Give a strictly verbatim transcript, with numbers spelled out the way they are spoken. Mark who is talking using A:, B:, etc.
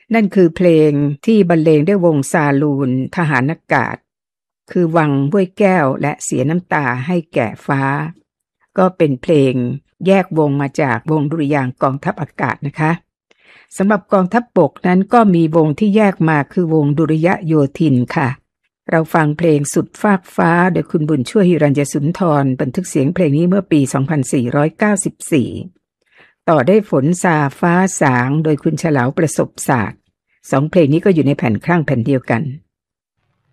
A: นั่นคือเพลงที่บรรเลงด้วยวงซาลูนทหารอากาศคือวังห้วยแก้วและเสียน้ำตาให้แก่ฟ้าก็เป็นเพลงแยกวงมาจากวงดุริยางค์กองทัพอากาศนะคะสำหรับกองทัพบกนั้นก็มีวงที่แยกมาคือวงดุริยโยธินค่ะเราฟังเพลงสุดฟากฟ้าโดยคุณบุญช่วยหิรัญญสุนทรบันทึกเสียงเพลงนี้เมื่อปีสองพันสี่ร้อยเก้าสิบสี่ต่อได้ฝนซาฟ้าสางโดยคุณเฉลาวประสบศาสตร์สองเพลงนี้ก็อยู่ในแผ่นครั่งแผ่นเดียวกัน